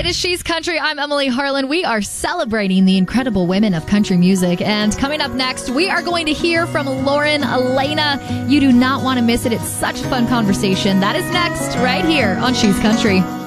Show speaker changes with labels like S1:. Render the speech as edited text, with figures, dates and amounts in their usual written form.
S1: It is She's Country. I'm Emily Harlan. We are celebrating the incredible women of country music. And coming up next, we are going to hear from Lauren Alaina. You do not want to miss it. It's such a fun conversation. That is next, right here on She's Country.